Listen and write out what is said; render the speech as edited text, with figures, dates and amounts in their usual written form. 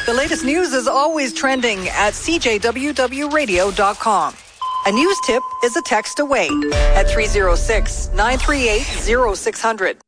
The latest news is always trending at cjwwradio.com. A news tip is a text away at 306-938-0600.